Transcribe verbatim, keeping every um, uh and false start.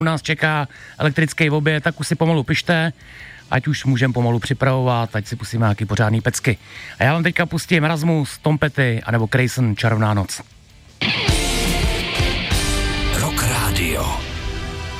U nás čeká elektrický oběd, tak už si pomalu pište, ať už můžeme pomalu připravovat, ať si pustíme nějaký pořádný pecky. A já vám teďka pustím Erasmus, Tom Petty, anebo Grayson, Čarovná noc. Rock Radio.